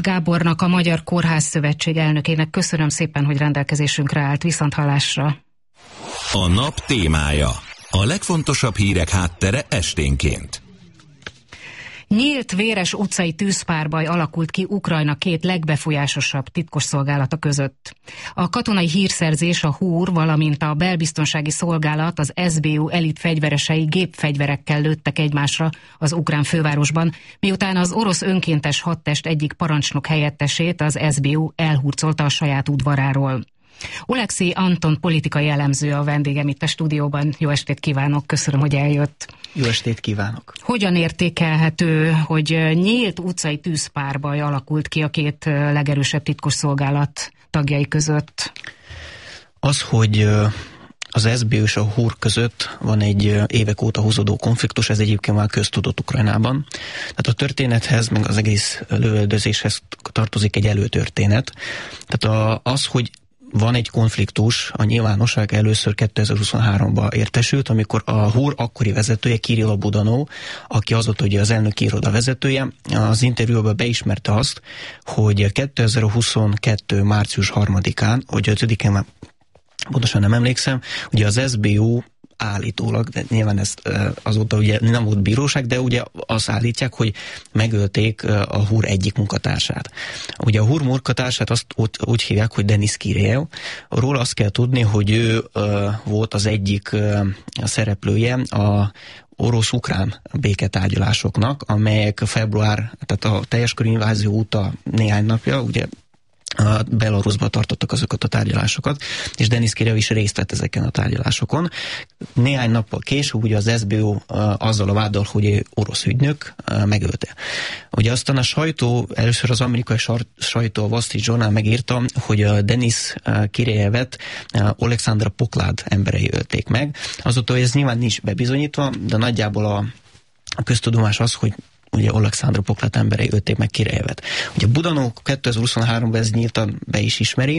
Gábornak, a Magyar Kórház Szövetség elnökének köszönöm szépen, hogy rendelkezésünkre állt. Viszonthallásra. A nap témája. A legfontosabb hírek háttere esténként. Nyílt, véres utcai tűzpárbaj alakult ki Ukrajna két legbefolyásosabb titkosszolgálata között. A katonai hírszerzés, a HUR, valamint a belbiztonsági szolgálat, az SBU elit fegyveresei gépfegyverekkel lőttek egymásra az ukrán fővárosban, miután az orosz önkéntes hadtest egyik parancsnok helyettesét az SBU elhurcolta a saját udvaráról. Oleksij Anton politikai elemző a vendégem itt a stúdióban. Jó estét kívánok, köszönöm, hogy eljött. Jó estét kívánok! Hogyan értékelhető, hogy nyílt utcai tűzpárbaj alakult ki a két legerősebb titkosszolgálat tagjai között? Az, hogy az SBU és a HUR között van egy évek óta húzódó konfliktus, ez egyébként már köztudott Ukrajnában. Tehát a történethez, meg az egész lövöldözéshez tartozik egy előtörténet. Tehát az, hogy van egy konfliktus, a nyilvánosság először 2023-ban értesült, amikor a HUR akkori vezetője, Kirilo Budanov, aki azóta ugye az elnöki iroda vezetője, az interjúban beismerte azt, hogy 2022. március 3-án, vagy 5-én, már pontosan nem emlékszem, ugye az SBU állítólag, de nyilván ez azóta ugye nem volt bíróság, de ugye azt állítják, hogy megölték a HUR egyik munkatársát. Ugye a HUR munkatársát azt úgy hívják, hogy Denis Kirejev. Róla azt kell tudni, hogy ő volt az egyik szereplője a orosz-ukrán béketárgyalásoknak, amelyek tehát a teljes körű invázió óta néhány napja, ugye a Belarusban tartottak azokat a tárgyalásokat, és Denis Kirejev is részt vett ezeken a tárgyalásokon. Néhány nappal később ugye az SBU azzal a váddal, hogy orosz ügynök, megölte. Ugye aztán a sajtó, először az amerikai sajtó, a Wall Street Journal megírta, hogy a Denis Kirejevet Oleksandr Poklad emberei ölték meg. Azóta ez nyilván nincs bebizonyítva, de nagyjából a köztudomás az, hogy ugye Oleksandr Poklad emberei ölték meg Kirejevet. Ugye Budanov 2023-ban ez nyíltan be is ismeri.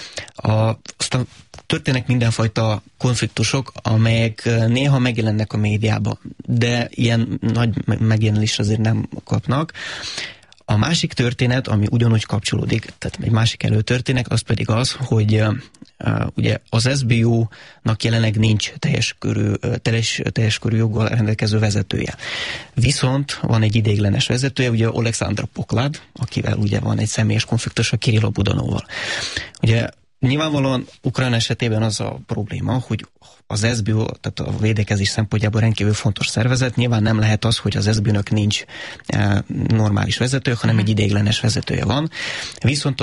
Aztán történnek mindenfajta konfliktusok, amelyek néha megjelennek a médiában, de ilyen nagy megjelenést azért nem kapnak. A másik történet, ami ugyanúgy kapcsolódik, tehát egy másik előtörténet, az pedig az, hogy ugye az SBU-nak jelenleg nincs teljes körű joggal rendelkező vezetője. Viszont van egy ideiglenes vezetője, ugye Oleksandr Poklad, akivel ugye van egy személyes konfliktus a Kirilo Budanovval. Ugye nyilvánvalóan Ukrajna esetében az a probléma, hogy az SBU, tehát a védekezés szempontjából rendkívül fontos szervezet, nyilván nem lehet az, hogy az SBU-nak nincs normális vezető, hanem egy ideiglenes vezetője van. Viszont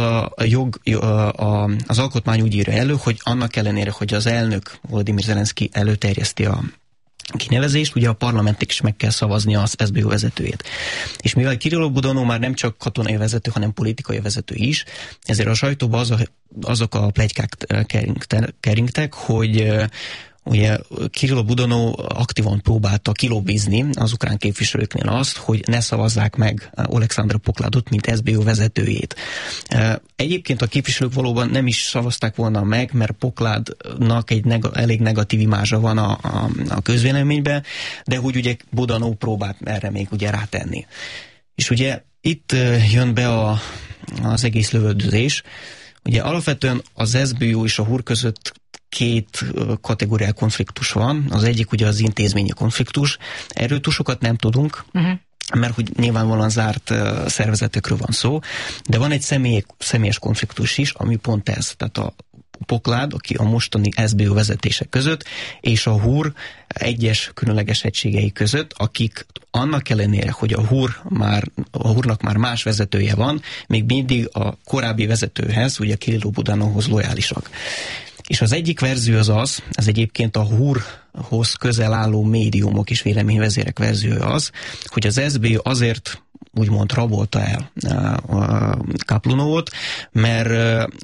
az alkotmány úgy írja elő, hogy annak ellenére, hogy az elnök Volodymyr Zelenszky előterjeszti a kinevezést, ugye a parlamentnek is meg kell szavazni az SBU vezetőjét. És mivel Kirilo Budanov már nem csak katonai vezető, hanem politikai vezető is, ezért a sajtóban azok a pletykák keringtek, hogy ugye Kirilo Budanov aktívan próbálta kilobbizni az ukrán képviselőknél azt, hogy ne szavazzák meg Oleksandr Pokladot, mint SBU vezetőjét. Egyébként a képviselők valóban nem is szavazták volna meg, mert Pokladnak egy elég negatív imázsa van a közvéleményben, de hogy ugye Budanov próbált erre még ugye rátenni. És ugye itt jön be az egész lövöldözés. Ugye alapvetően az SBU és a HUR között két kategóriás konfliktus van. Az egyik ugye az intézményi konfliktus. Erről túl sokat nem tudunk, mert hogy nyilvánvalóan zárt szervezetekről van szó, de van egy személyes konfliktus is, ami pont ez. Tehát a Poklad, aki a mostani SBU vezetése között, és a HUR egyes különleges egységei között, akik annak ellenére, hogy a HUR-nak már más vezetője van, még mindig a korábbi vezetőhez, ugye Kirilo Budanovhoz lojálisak. És az egyik verzió az egyébként a HUR-hoz közel álló médiumok és véleményvezérek verziója az, hogy az SBU azért úgymond rabolta el Kaplunovot, mert azt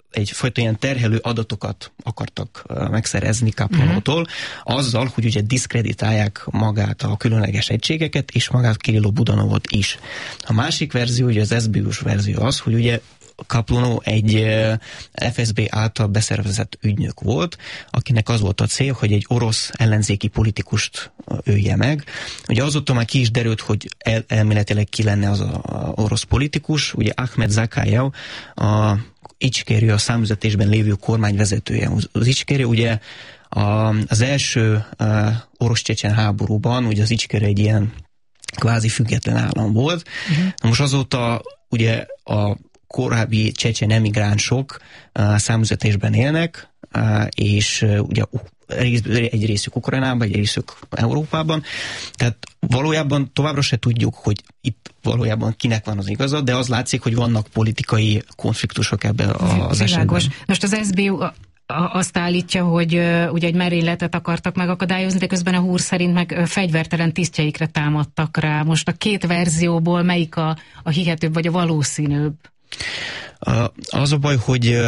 egyfajta ilyen terhelő adatokat akartak megszerezni Kaplunótól, azzal, hogy ugye diszkreditálják magát a különleges egységeket, és magát Kirilló Budanovot is. A másik verzió, ugye az SBU-s verzió az, hogy ugye Kaplunó egy FSB által beszervezett ügynök volt, akinek az volt a cél, hogy egy orosz ellenzéki politikust ölje meg. Ugye azóta már ki is derült, hogy elméletileg ki lenne az a orosz politikus, ugye Ahmed Zakajev, a Icskerő, a számüzetésben lévő kormány vezetője. Az Icskerő ugye az első orosz-csecsen háborúban, ugye az Icskerő egy ilyen kvázi független állam volt. Most azóta ugye a korábbi csecsen emigránsok számüzetésben élnek, és ugye egy részük Ukrajnában, egy részük Európában. Tehát valójában továbbra se tudjuk, hogy itt valójában kinek van az igaza, de az látszik, hogy vannak politikai konfliktusok ebben az esetben. Most az SBU azt állítja, hogy ugye egy merényletet akartak megakadályozni, de közben a húr szerint meg fegyvertelen tisztjeikre támadtak rá. Most a két verzióból melyik a hihetőbb vagy a valószínűbb? Az a baj, hogy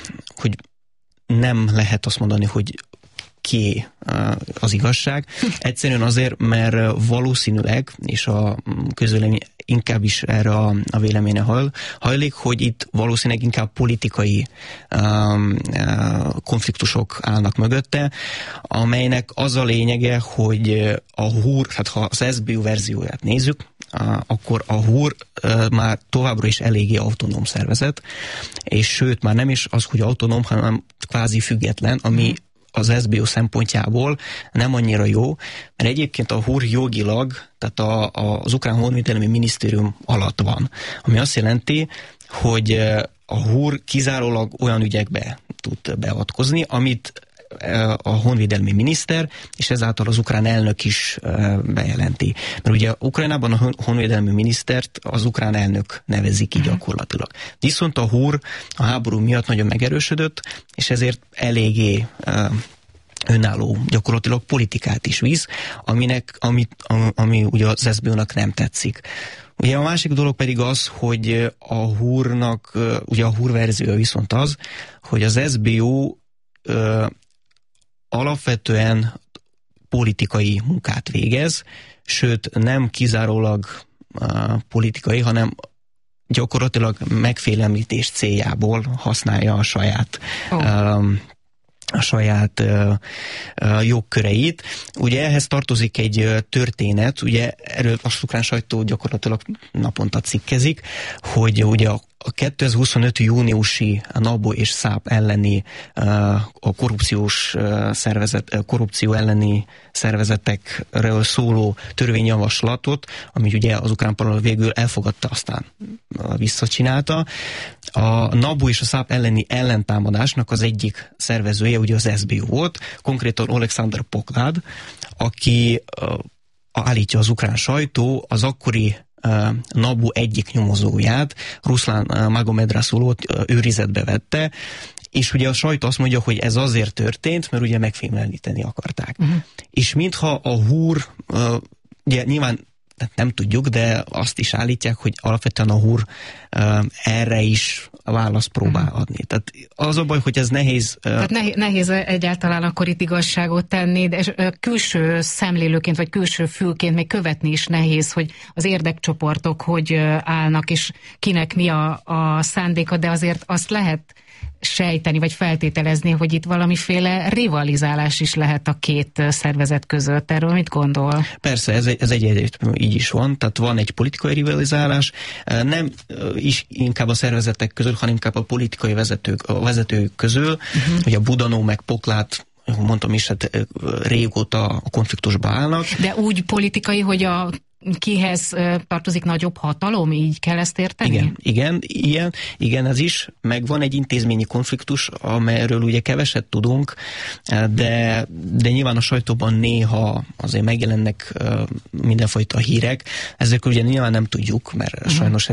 nem lehet azt mondani, hogy ki az igazság. Egyszerűen azért, mert valószínűleg, és a közvélemény inkább is erre a véleménye hajlik, hogy itt valószínűleg inkább politikai konfliktusok állnak mögötte, amelynek az a lényege, hogy a húr, hát ha az SBU verzióját nézzük, akkor a húr már továbbra is eléggé autonóm szervezet, és sőt, már nem is az, hogy autonóm, hanem kvázi független, ami az SBU szempontjából nem annyira jó, mert egyébként a húr jogilag, tehát az ukrán honvédelmi minisztérium alatt van, ami azt jelenti, hogy a húr kizárólag olyan ügyekbe tud beavatkozni, amit a honvédelmi miniszter, és ezáltal az ukrán elnök is bejelenti. Mert ugye Ukrajnában a honvédelmi minisztert az ukrán elnök nevezi ki gyakorlatilag. Viszont a húr a háború miatt nagyon megerősödött, és ezért eléggé önálló gyakorlatilag politikát is visz, ami ugye az SBU-nak nem tetszik. Ugye a másik dolog pedig az, hogy a húrnak, ugye a húr verzió viszont az, hogy az SBU alapvetően politikai munkát végez, sőt nem kizárólag politikai, hanem gyakorlatilag megfélemlítés céljából használja a saját jogköreit. Ugye ehhez tartozik egy történet, ugye erről a ukrán sajtó gyakorlatilag naponta cikkezik, hogy ugye a 2025. júniusi NABU és SZÁP elleni a korrupció elleni szervezetekről szóló törvényjavaslatot, amit ugye az ukrán parlament végül elfogadta, aztán visszacsinálta. A NABU és a SZÁP elleni ellentámadásnak az egyik szervezője ugye az SBU volt, konkrétan Oleksandr Poklád, aki állítja az ukrán sajtó az akkori NABU egyik nyomozóját, Ruszlán Magomedrászulót őrizetbe vette, és ugye a sajtó azt mondja, hogy ez azért történt, mert ugye megfélemlíteni akarták. És mintha a húr, ugye nyilván nem tudjuk, de azt is állítják, hogy alapvetően a húr erre is választ próbál adni. Tehát az a baj, hogy ez nehéz... Tehát nehéz egyáltalán akkor itt igazságot tenni, de külső szemlélőként, vagy külső fülként még követni is nehéz, hogy az érdekcsoportok hogy állnak, és kinek mi a szándéka, de azért azt lehet sejteni, vagy feltételezni, hogy itt valamiféle rivalizálás is lehet a két szervezet között. Erről mit gondol? Persze, ez így is van, tehát van egy politikai rivalizálás, nem is inkább a szervezetek között, hanem inkább a politikai vezetők közül, hogy a Budanov meg Poklát, mondtam is, hát régóta a konfliktusba állnak. De úgy politikai, hogy kihez tartozik nagyobb hatalom, így kell ezt érteni? Igen, ez is. Meg van egy intézményi konfliktus, amelyről ugye keveset tudunk, de nyilván a sajtóban néha azért megjelennek mindenfajta hírek. Ezek ugye nyilván nem tudjuk, mert sajnos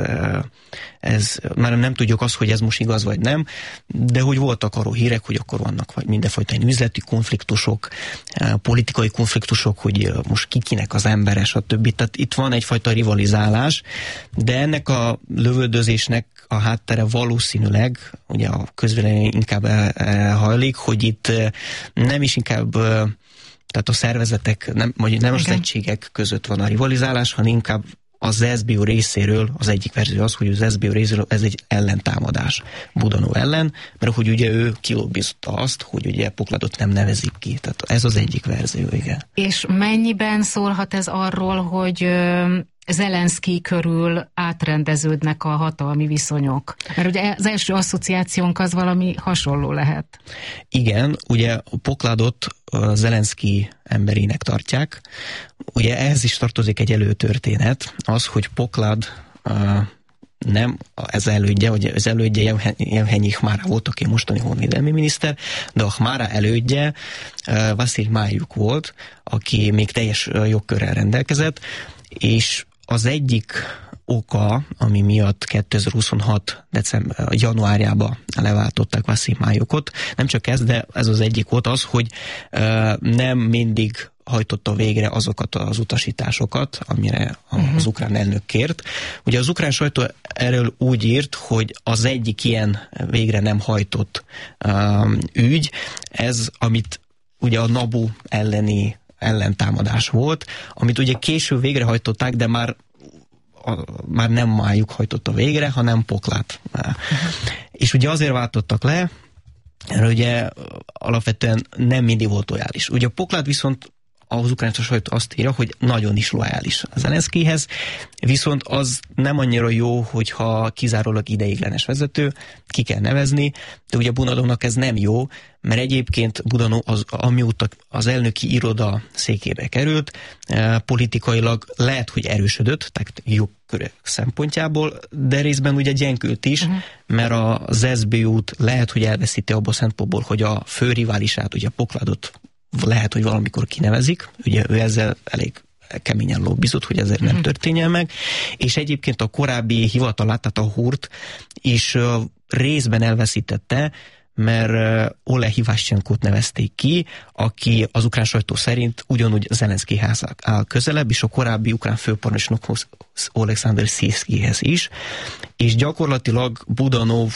ez már nem tudjuk azt, hogy ez most igaz vagy nem, de hogy voltak arról hírek, hogy akkor vannak vagy mindenfajta üzleti konfliktusok, politikai konfliktusok, hogy most kinek az embere, stb. stb. Tehát itt van egyfajta rivalizálás, de ennek a lövöldözésnek a háttere valószínűleg, ugye a közvélemény inkább hajlik, hogy itt nem is inkább tehát a szervezetek, nem az egységek között van a rivalizálás, hanem inkább az SZBO részéről, az egyik verzió az, hogy az SZBO részéről ez egy ellentámadás Budanov ellen, mert hogy ugye ő kilobbizta azt, hogy ugye Pokladot nem nevezik ki. Tehát ez az egyik verzió, igen. És mennyiben szólhat ez arról, hogy Zelenszky körül átrendeződnek a hatalmi viszonyok? Mert ugye az első asszociációnk az valami hasonló lehet. Igen, ugye Pokladot Zelenszky emberének tartják. Ugye ehhez is tartozik egy előtörténet, az, hogy Poklad nem ez elődje, vagy az elődje Jevhenyi Khmára volt, aki mostani honvédelmi miniszter, de a Khmára elődje Vasilij Malyuk volt, aki még teljes jogkörrel rendelkezett, és az egyik oka, ami miatt 2026. januárjában leváltották Vasilij Malyukot, nem csak ez, de ez az egyik volt az, hogy nem mindig hajtotta végre azokat az utasításokat, amire az ukrán elnök kért. Ugye az ukrán sajtó erről úgy írt, hogy az egyik ilyen végre nem hajtott ügy, ez, amit ugye a NABU elleni ellentámadás volt, amit ugye később végrehajtották, de már nem Malyuk hajtotta végre, hanem Poklad. És ugye azért váltottak le, mert ugye alapvetően nem mindig volt lojális. Ugye Poklad viszont az ukrán sajtó azt írja, hogy nagyon is lojális a Zelenszkyhez, viszont az nem annyira jó, hogyha kizárólag ideiglenes vezető, ki kell nevezni, de ugye Budanovnak ez nem jó, mert egyébként Budanov amióta az elnöki iroda székébe került, politikailag lehet, hogy erősödött, tehát jogkörök szempontjából, de részben ugye gyengült is, mert az SZBO-t lehet, hogy elveszíti abból a szempontból, hogy a fő riválisát, ugye Pokladot lehet, hogy valamikor kinevezik, ugye ő ezzel elég keményen lobbizott, hogy ezért nem történjen meg, és egyébként a korábbi hivatalát, tehát a Hurt is részben elveszítette, mert Oleg Ivashchenkót nevezték ki, aki az ukrán sajtó szerint ugyanúgy Zelenszkyhez áll közelebb, és a korábbi ukrán főparancsnokhoz, Oleksandr Sirszkyhez is, és gyakorlatilag Budanov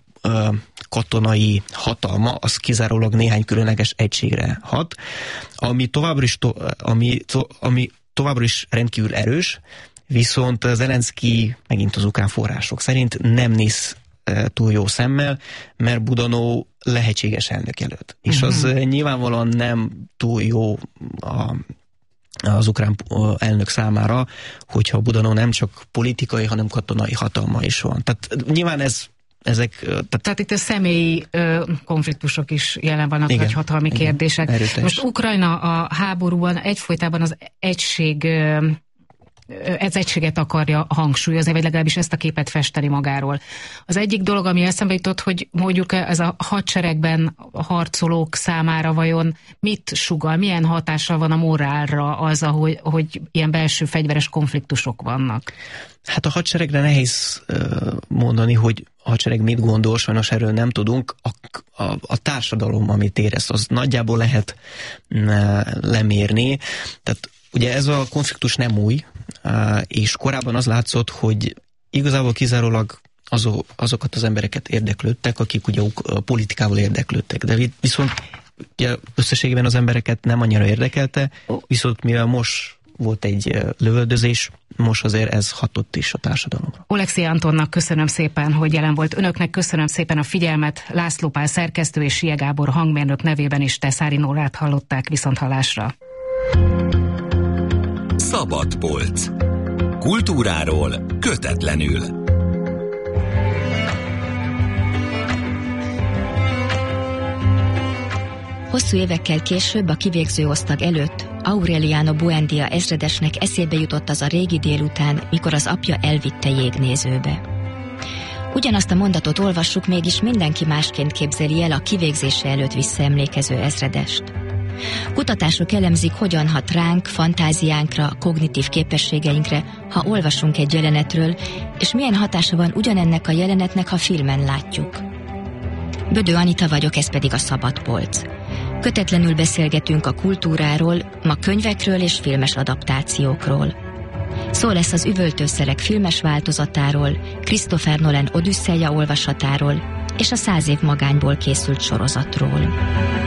katonai hatalma, az kizárólag néhány különleges egységre hat, ami továbbra is rendkívül erős, viszont Zelenszky megint az ukrán források szerint nem néz túl jó szemmel, mert Budanov lehetséges elnökjelölt. És az nyilvánvalóan nem túl jó az ukrán elnök számára, hogyha Budanov nem csak politikai, hanem katonai hatalma is van. Tehát nyilván tehát itt a személyi konfliktusok is jelen vannak, igen, vagy hatalmi kérdések. Erőteljes. Most Ukrajna a háborúban egyfolytában az egységet akarja hangsúlyozni, vagy legalábbis ezt a képet festeni magáról. Az egyik dolog, ami eszembe jutott, hogy mondjuk ez a hadseregben harcolók számára vajon mit sugall, milyen hatással van a morálra az, hogy ilyen belső fegyveres konfliktusok vannak? Hát a hadseregre nehéz mondani, hogy a hadsereg mit gondol, sajnos erről nem tudunk. A társadalom, amit érez, az nagyjából lehet lemérni. Tehát ugye ez a konfliktus nem új, és korábban az látszott, hogy igazából kizárólag azokat az embereket érdeklődtek, akik ugye a politikával érdeklődtek. De viszont ugye összességében az embereket nem annyira érdekelte, viszont mivel most volt egy lövöldözés, most azért ez hatott is a társadalomra. Oleksij Antonnak köszönöm szépen, hogy jelen volt. Önöknek köszönöm szépen a figyelmet. László Pál szerkesztő és Sie Gábor hangmérnök nevében is Teszári Nórát hallották, viszonthallásra. Szabad polc. Kultúráról kötetlenül. Hosszú évekkel később a kivégző osztag előtt Aureliano Buendia ezredesnek eszébe jutott az a régi délután, mikor az apja elvitte jégnézőbe. Ugyanazt a mondatot olvassuk, mégis mindenki másként képzeli el a kivégzése előtt visszaemlékező ezredest. Kutatások elemzik, hogyan hat ránk, fantáziánkra, kognitív képességeinkre, ha olvasunk egy jelenetről, és milyen hatása van ugyanennek a jelenetnek, ha filmen látjuk. Bödő Anita vagyok, ez pedig a Szabad Polc. Kötetlenül beszélgetünk a kultúráról, ma könyvekről és filmes adaptációkról. Szó lesz az Üvöltőszerek filmes változatáról, Christopher Nolan Odüsszeja olvasatáról és a 100 év magányból készült sorozatról.